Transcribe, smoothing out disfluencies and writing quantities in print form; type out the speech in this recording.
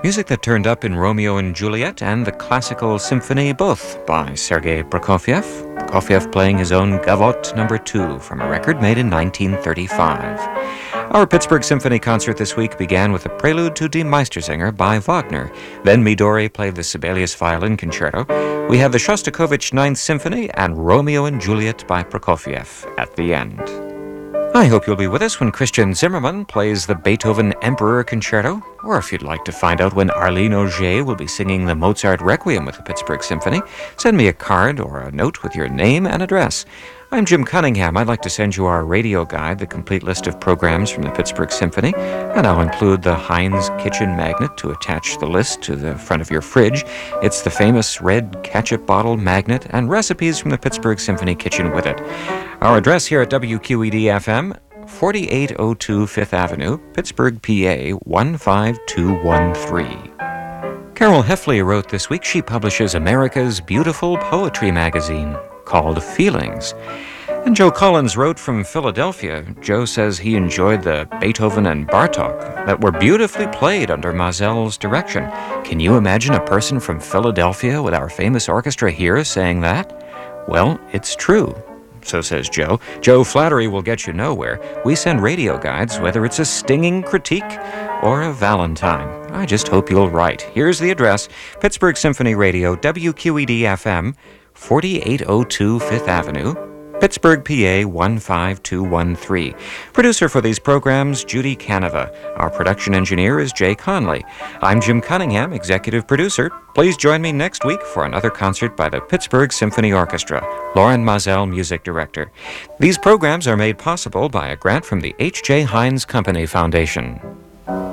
Music that turned up in Romeo and Juliet and the classical symphony, both by Sergei Prokofiev. Prokofiev playing his own Gavotte No. 2 from a record made in 1935. Our Pittsburgh Symphony concert this week began with a prelude to Die Meistersinger by Wagner. Then Midori played the Sibelius Violin Concerto. We had the Shostakovich Ninth Symphony and Romeo and Juliet by Prokofiev at the end. I hope you'll be with us when Christian Zimmermann plays the Beethoven Emperor Concerto, or if you'd like to find out when Arlene Auger will be singing the Mozart Requiem with the Pittsburgh Symphony, send me a card or a note with your name and address. I'm Jim Cunningham. I'd like to send you our radio guide, the complete list of programs from the Pittsburgh Symphony, and I'll include the Heinz kitchen magnet to attach the list to the front of your fridge. It's the famous red ketchup bottle magnet and recipes from the Pittsburgh Symphony kitchen with it. Our address here at WQED-FM, 4802 Fifth Avenue, Pittsburgh, PA 15213. Carol Heffley wrote this week. She publishes America's Beautiful Poetry magazine called Feelings. And Joe Collins wrote from Philadelphia. Joe says he enjoyed the Beethoven and Bartók that were beautifully played under Mazel's direction. Can you imagine a person from Philadelphia with our famous orchestra here saying that? Well, it's true. So says Joe. Joe, flattery will get you nowhere. We send radio guides, whether it's a stinging critique or a valentine. I just hope you'll write. Here's the address: Pittsburgh Symphony Radio, WQED-FM, 4802 Fifth Avenue, Pittsburgh, PA 15213. Producer for these programs, Judy Canova. Our production engineer is Jay Conley. I'm Jim Cunningham, executive producer. Please join me next week for another concert by the Pittsburgh Symphony Orchestra. Loren Mazel, music director. These programs are made possible by a grant from the H.J. Heinz Company Foundation.